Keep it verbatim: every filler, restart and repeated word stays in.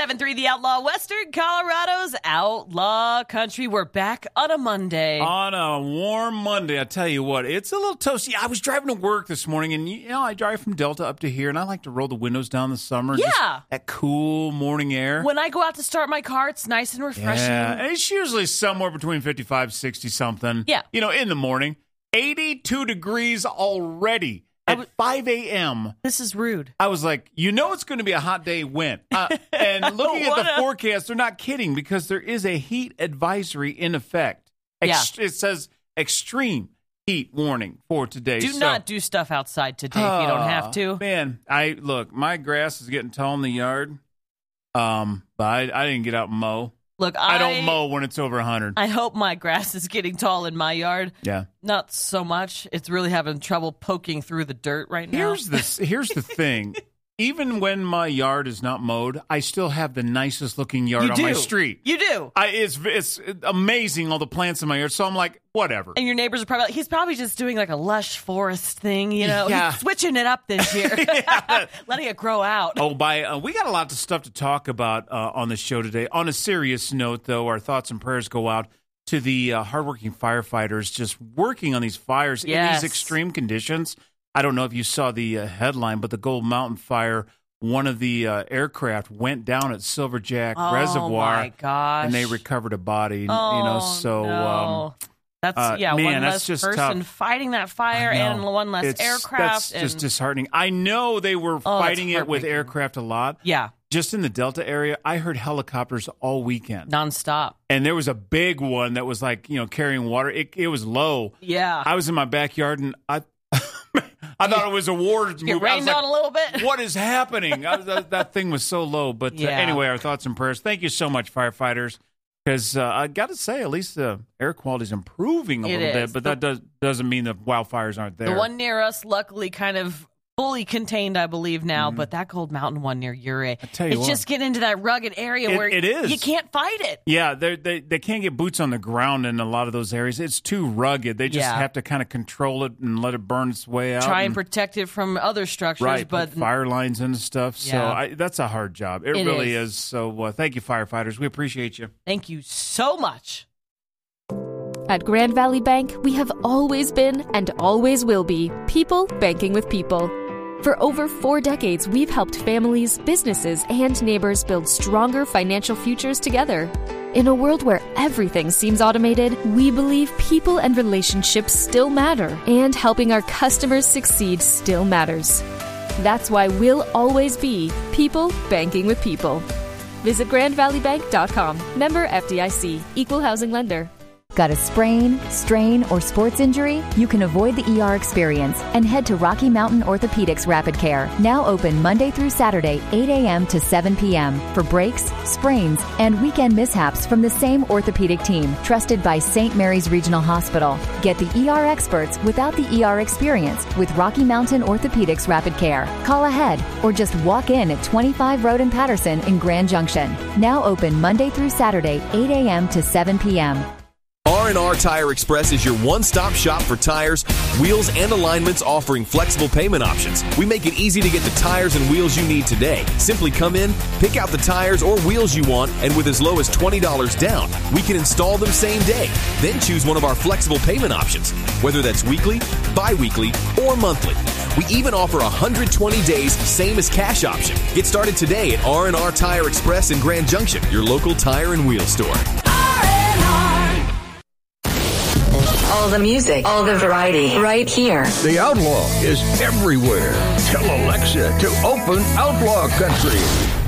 seven three The Outlaw, Western Colorado's Outlaw Country. We're back on a Monday. On a warm Monday, I tell you what, it's a little toasty. I was driving to work this morning, and you know, I drive from Delta up to here, and I like to roll the windows down in the summer. Yeah. Just that cool morning air. When I go out to start my car, it's nice and refreshing. Yeah, and it's usually somewhere between fifty-five, sixty something. Yeah. You know, in the morning. eighty-two degrees already. At w- five a.m. This is rude. I was like, you know it's going to be a hot day when. Uh, and looking at the a- forecast, they're not kidding because there is a heat advisory in effect. Ex- yeah. It says extreme heat warning for today. Do so, not do stuff outside today uh, if you don't have to. Man, I look, my grass is getting tall in the yard, um, but I, I didn't get out and mow. Look, I, I don't mow when it's over one hundred. I hope my grass is getting tall in my yard. Yeah. Not so much. It's really having trouble poking through the dirt right now. Here's the, here's the thing. Even when my yard is not mowed, I still have the nicest looking yard you on do. my street. You do. I, it's it's amazing, all the plants in my yard. So I'm like, whatever. And your neighbors are probably, he's probably just doing like a lush forest thing, you know? Yeah. He's switching it up this year. Yeah. Letting it grow out. Oh, by uh, we got a lot of stuff to talk about uh, on the show today. On a serious note, though, our thoughts and prayers go out to the uh, hardworking firefighters just working on these fires yes. in these extreme conditions. I don't know if you saw the uh, headline, but the Gold Mountain Fire, one of the uh, aircraft went down at Silverjack oh, Reservoir. Oh, my gosh. And they recovered a body. Oh, you know, so, no. um, That's, uh, yeah, man, one that's less just person tough. fighting that fire and one less it's, aircraft. That's and, just disheartening. I know they were oh, fighting it with aircraft a lot. Yeah. Just in the Delta area, I heard helicopters all weekend. Nonstop. And there was a big one that was like, you know, carrying water. It, it was low. Yeah. I was in my backyard, and I I thought it was a war movie. It rained like, on a little bit. What is happening? I, that, that thing was so low. But yeah. uh, anyway, our thoughts and prayers. Thank you so much, firefighters. Because uh, I got to say, at least the air quality is improving a it little is. bit. But the, that does, doesn't mean the wildfires aren't there. The one near us, luckily, kind of fully contained, I believe now, mm-hmm. but that Gold Mountain one near Uray, I tell you it's what, just getting into that rugged area it, where it is. you can't fight it. Yeah, they they can't get boots on the ground in a lot of those areas. It's too rugged. They just yeah. have to kind of control it and let it burn its way out. Try and, and protect it from other structures. Right, but put fire lines and stuff. So yeah. I, that's a hard job. It, it really is. is. So uh, thank you, firefighters. We appreciate you. Thank you so much. At Grand Valley Bank, we have always been and always will be people banking with people. For over four decades, we've helped families, businesses, and neighbors build stronger financial futures together. In a world where everything seems automated, we believe people and relationships still matter, and helping our customers succeed still matters. That's why we'll always be people banking with people. Visit grand valley bank dot com. Member F D I C. Equal housing lender. Got a sprain, strain, or sports injury? You can avoid the E R experience and head to Rocky Mountain Orthopedics Rapid Care, now open Monday through Saturday, eight a.m. to seven p.m. for breaks, sprains, and weekend mishaps from the same orthopedic team, trusted by Saint Mary's Regional Hospital. Get the E R experts without the E R experience with Rocky Mountain Orthopedics Rapid Care. Call ahead or just walk in at twenty-five Road in Patterson in Grand Junction, now open Monday through Saturday, eight a.m. to seven p.m. R and R Tire Express is your one-stop shop for tires, wheels, and alignments, offering flexible payment options. We make it easy to get the tires and wheels you need today. Simply come in, pick out the tires or wheels you want, and with as low as twenty dollars down, we can install them same day. Then choose one of our flexible payment options, whether that's weekly, bi-weekly, or monthly. We even offer one hundred twenty days, same as cash option. Get started today at R and R Tire Express in Grand Junction, your local tire and wheel store. All the music, all the variety, right here. The Outlaw is everywhere. Tell Alexa to open Outlaw Country.